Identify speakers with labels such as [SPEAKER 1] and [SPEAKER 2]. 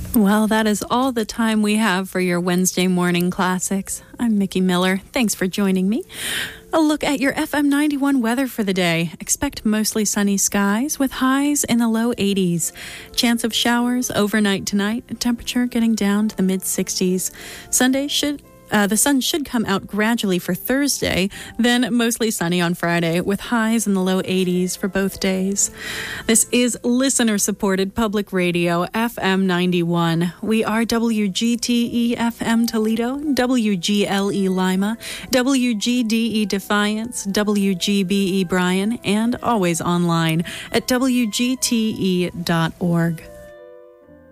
[SPEAKER 1] Well, that is all the time we have for your Wednesday morning classics. I'm Mickey Miller. Thanks for joining me. A look at your FM 91 weather for the day. Expect mostly sunny skies with highs in the low 80s. Chance of showers overnight tonight. Temperature getting down to the mid 60s. Sunday the sun should come out gradually for Thursday, then mostly sunny on Friday with highs in the low 80s for both days. This is listener-supported public radio, FM 91. We are WGTE FM Toledo, WGLE Lima, WGDE Defiance, WGBE Bryan, and always online at WGTE.org.